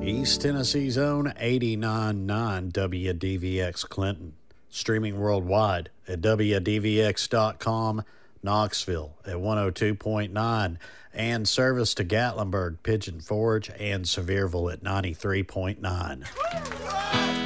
East Tennessee's own 89.9 WDVX Clinton. Streaming worldwide at WDVX.com, Knoxville at 102.9, and service to Gatlinburg, Pigeon Forge, and Sevierville at 93.9.